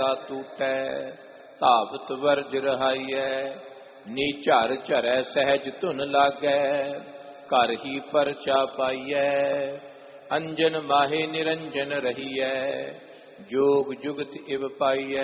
टूटै धावत वर्ज रहाइयै नीझर झरै सहज धुन लागै घर ही परचा पाइयै अंजन माहे निरंजन रहियै जोग जुगत इव पाइयै